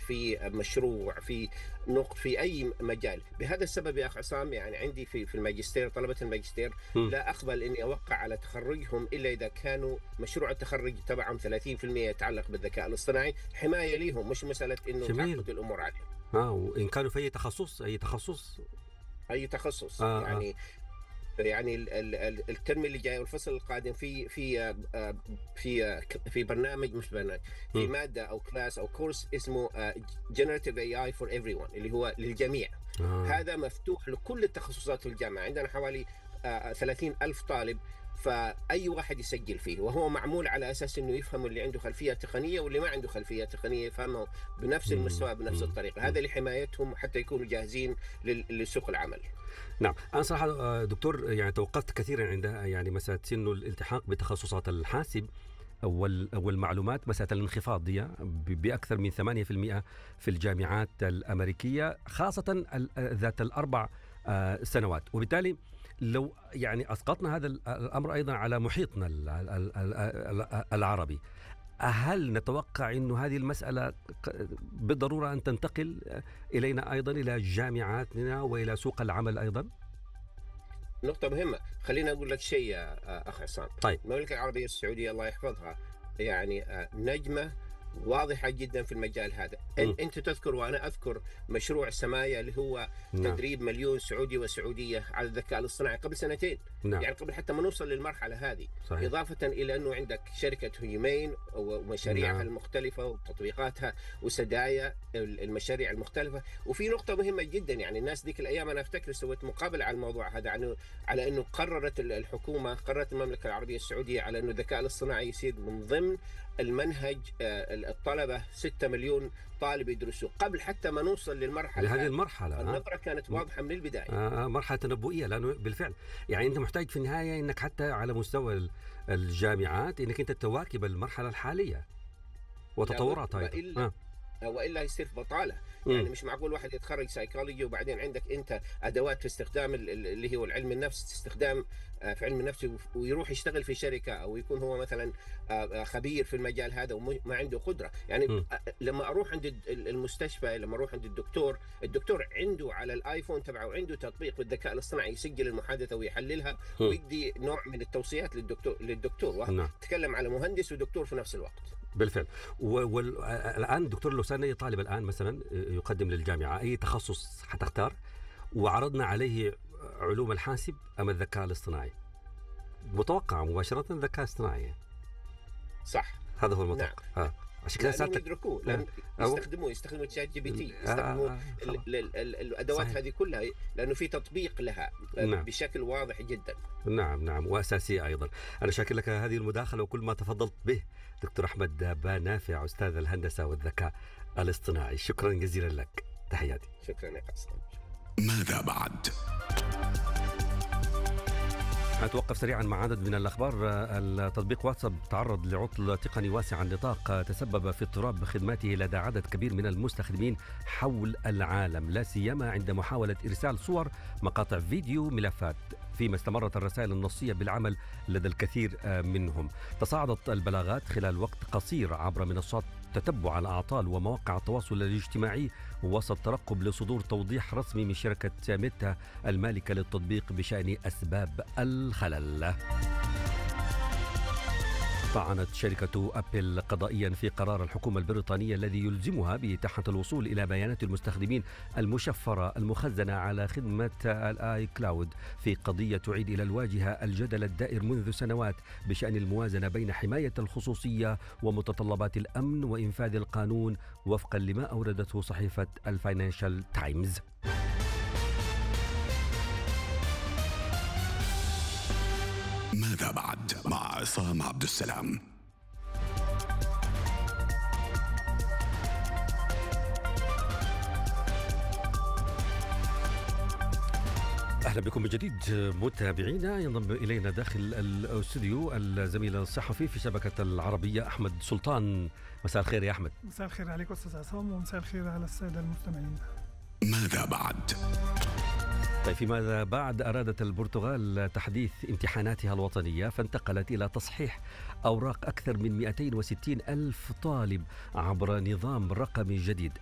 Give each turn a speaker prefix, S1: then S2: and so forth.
S1: في مشروع، في في أي مجال. بهذا السبب يا أخ عصام، يعني عندي في الماجستير، طلبة الماجستير
S2: مم.
S1: لا أقبل إني أوقع على تخرجهم إلا إذا كانوا مشروع التخرج تبعهم 30% يتعلق بالذكاء الاصطناعي، حماية ليهم، مش مسألة إنه
S2: جميل.
S1: تعقد الأمور عليهم.
S2: وإن كانوا في أي تخصص، أي تخصص.
S1: أي تخصص
S2: آه آه.
S1: يعني الترم اللي جاي والفصل القادم في برنامج، مش برنامج، في
S2: مم.
S1: مادة أو كلاس أو كورس اسمه Generative AI for Everyone، اللي هو للجميع.
S2: آه.
S1: هذا مفتوح لكل التخصصات في الجامعة، عندنا حوالي 30 ألف طالب، فأي واحد يسجل فيه، وهو معمول على أساس أنه يفهم اللي عنده خلفية تقنية واللي ما عنده خلفية تقنية يفهمه بنفس
S2: مم.
S1: المستوى بنفس
S2: مم.
S1: الطريقة.
S2: مم.
S1: هذا لحمايتهم حتى يكونوا جاهزين لسوق العمل.
S2: نعم، أنا صراحة دكتور يعني توقفت كثيرا عند يعني مسألة إنه الالتحاق بتخصصات الحاسب والمعلومات، مسألة الانخفاض دي بأكثر من 8% في الجامعات الأمريكية، خاصة ذات الأربع سنوات. وبالتالي لو يعني أسقطنا هذا الأمر أيضا على محيطنا العربي، هل نتوقع أنه هذه المسألة بالضرورة أن تنتقل إلينا أيضا إلى جامعاتنا وإلى سوق العمل أيضا؟
S1: نقطة مهمة. خلينا أقول لك شيء يا أخ عصام.
S2: طيب.
S1: المملكة العربية السعودية الله يحفظها يعني نجمة واضحة جدا في المجال هذا. أنت تذكر وأنا أذكر مشروع سمايا اللي هو
S2: نعم.
S1: تدريب مليون سعودي وسعودية على الذكاء الاصطناعي قبل سنتين.
S2: نعم.
S1: يعني قبل حتى ما نوصل للمرحلة هذه.
S2: صحيح.
S1: إضافة إلى أنه عندك شركة هيومين ومشاريعها
S2: نعم.
S1: المختلفة وتطبيقاتها وسدايا المشاريع المختلفة. وفي نقطة مهمة جدا، يعني الناس ذيك الأيام أنا أفتكر سويت مقابلة على الموضوع هذا، على أنه قررت الحكومة، قررت المملكة العربية السعودية على أنه الذكاء الاصطناعي يصير من ضمن المنهج. الطلبة 6 مليون طالب يدرسوا قبل حتى ما نوصل للمرحلة
S2: لهذه
S1: هذه.
S2: المرحلة
S1: النظرة كانت واضحة من البداية.
S2: مرحلة تنبؤية، لأنه بالفعل يعني أنت محتاج في النهاية أنك حتى على مستوى الجامعات أنك أنت تواكب المرحلة الحالية وتطوراتها أيضا.
S1: والا يصير في بطاله. يعني مش معقول واحد يتخرج سايكولوجي وبعدين عندك انت ادوات في استخدام اللي هو العلم النفس، استخدام في علم النفس، ويروح يشتغل في شركه او يكون هو مثلا خبير في المجال هذا وما عنده قدره. يعني لما اروح عند المستشفى، لما اروح عند الدكتور عنده على الايفون تبعه عنده تطبيق بالذكاء الاصطناعي يسجل المحادثه ويحللها ويدي نوع من التوصيات للدكتور وتكلم على مهندس ودكتور في نفس الوقت.
S2: بالفعل. والآن دكتور لو سألنا أي طالب الآن مثلا يقدم للجامعة أي تخصص حتختار، وعرضنا عليه علوم الحاسب أم الذكاء الاصطناعي، متوقع مباشرة الذكاء الاصطناعي.
S1: صح،
S2: هذا هو المتوقع.
S1: نعم. عشان كذا لأنهم يدركوه، لأن يستخدموا تشات جي بي تي، يستخدموا الأدوات هذه كلها، لأنه في تطبيق لها بشكل واضح جدا.
S2: نعم وأساسية أيضا. أنا شاكر لك هذه المداخلة وكل ما تفضلت به دكتور أحمد بانافع، أستاذ الهندسة والذكاء الاصطناعي. شكرا جزيلا لك، تحياتي.
S1: شكرا يا قاسم.
S3: ماذا بعد؟
S2: أتوقف سريعا مع عدد من الأخبار. التطبيق واتساب تعرض لعطل تقني واسع النطاق تسبب في اضطراب خدماته لدى عدد كبير من المستخدمين حول العالم، لا سيما عند محاولة إرسال صور، مقاطع فيديو، ملفات، فيما استمرت الرسائل النصية بالعمل لدى الكثير منهم. تصاعدت البلاغات خلال وقت قصير عبر منصات تتبع الأعطال ومواقع التواصل الاجتماعي وسط ترقب لصدور توضيح رسمي من شركة ميتا المالكة للتطبيق بشأن أسباب الخلل. طعنت شركة أبل قضائيا في قرار الحكومة البريطانية الذي يلزمها بإتاحة الوصول إلى بيانات المستخدمين المشفرة المخزنة على خدمة الآي كلاود في قضية تعيد إلى الواجهة الجدل الدائر منذ سنوات بشأن الموازنة بين حماية الخصوصية ومتطلبات الأمن وإنفاذ القانون، وفقا لما أوردته صحيفة الفاينانشال تايمز.
S3: ماذا بعد مع عصام عبد السلام.
S2: أهلا بكم من جديد متابعينا. ينضم إلينا داخل الاستوديو الزميل الصحفي في شبكة العربية أحمد سلطان. مساء الخير يا أحمد.
S4: مساء الخير عليك أستاذ عصام، ومساء الخير على السادة المستمعين.
S3: ماذا بعد؟
S2: طيب، في ماذا بعد أرادت البرتغال تحديث امتحاناتها الوطنية، فانتقلت إلى تصحيح أوراق أكثر من 260 ألف طالب عبر نظام رقمي جديد.